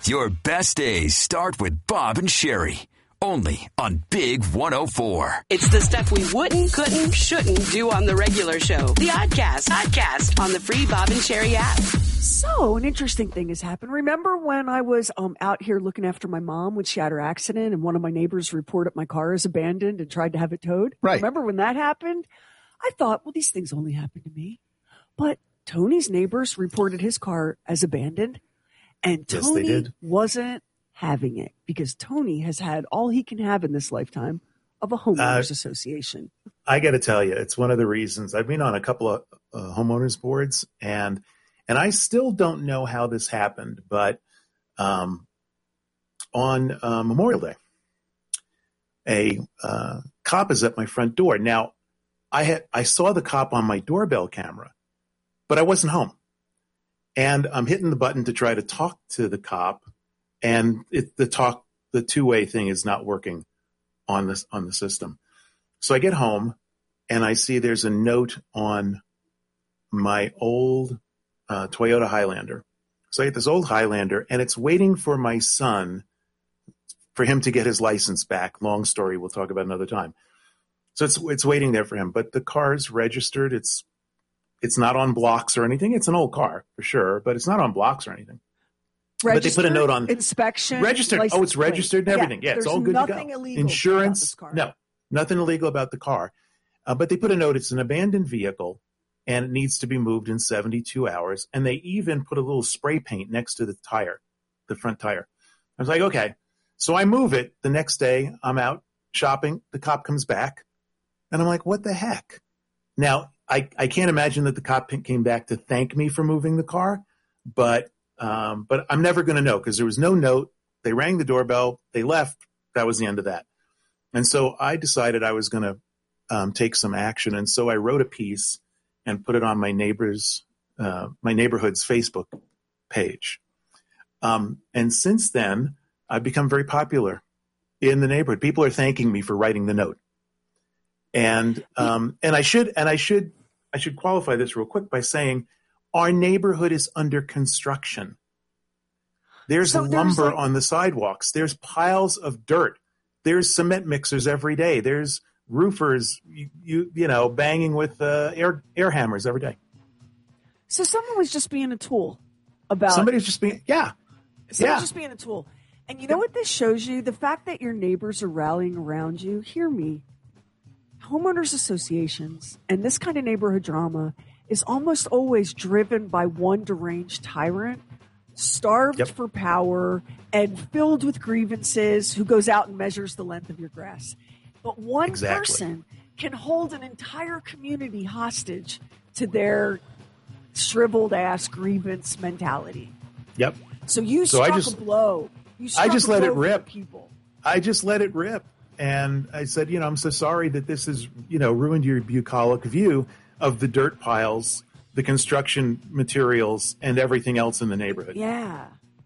Your best days start with Bob and Sherry. Only on Big 104. It's the stuff we wouldn't, couldn't, shouldn't do on the regular show. The Oddcast on the free Bob and Sherry app. So an interesting thing has happened. Remember when I was out here looking after my mom when she had her accident and one of my neighbors reported my car as abandoned and tried to have it towed? Right. Remember when that happened? I thought, well, these things only happen to me. But Tony's neighbors reported his car as abandoned, and Tony wasn't having it because Tony has had all he can have in this lifetime of a homeowners association. I got to tell you, it's one of the reasons I've been on a couple of homeowners boards, and I still don't know how this happened, but on Memorial Day, a cop is at my front door. Now, I saw the cop on my doorbell camera, but I wasn't home, and I'm hitting the button to try to talk to the cop. And the two-way thing is not working on the system. So I get home and I see there's a note on my old Toyota Highlander. So I get this old Highlander and it's waiting for my son for him to get his license back. Long story. We'll talk about another time. So it's waiting there for him, but the car's registered. It's not on blocks or anything. It's an old car for sure, but it's not on blocks or anything. But they put a note on inspection. Registered. Oh, it's registered and everything. Yeah, it's all good to go. Illegal Insurance. No, nothing illegal about the car. But they put a note. It's an abandoned vehicle and it needs to be moved in 72 hours. And they even put a little spray paint next to the tire, the front tire. I was like, okay. So I move it. The next day I'm out shopping. The cop comes back and I'm like, what the heck? Now, I can't imagine that the cop came back to thank me for moving the car, but I'm never going to know because there was no note. They rang the doorbell. They left. That was the end of that. And so I decided I was going to take some action. And so I wrote a piece and put it on my neighborhood's Facebook page. And since then, I've become very popular in the neighborhood. People are thanking me for writing the note. And I should qualify this real quick by saying, our neighborhood is under construction. There's lumber on the sidewalks. There's piles of dirt. There's cement mixers every day. There's roofers, you know, banging with air hammers every day. So someone was just being a tool. Somebody's just being, just being a tool. And you know what this shows you? The fact that your neighbors are rallying around you. Hear me. Homeowners associations and this kind of neighborhood drama is almost always driven by one deranged tyrant, starved for power and filled with grievances, who goes out and measures the length of your grass. But one person can hold an entire community hostage to their shriveled ass grievance mentality. Yep. So you struck a blow. I just let it rip. I just let it rip. And I said, you know, I'm so sorry that this has, you know, ruined your bucolic view of the dirt piles, the construction materials, and everything else in the neighborhood. Yeah.